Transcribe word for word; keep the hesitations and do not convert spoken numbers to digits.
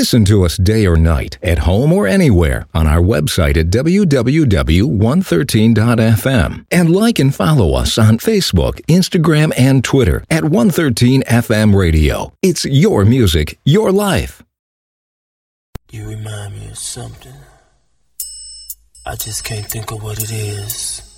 Listen to us day or night, at home or anywhere, on our website at w w w dot one thirteen dot f m. And like and follow us on Facebook, Instagram, and Twitter at one thirteen F M Radio. It's your music, your life. You remind me of something. I just can't think of what it is.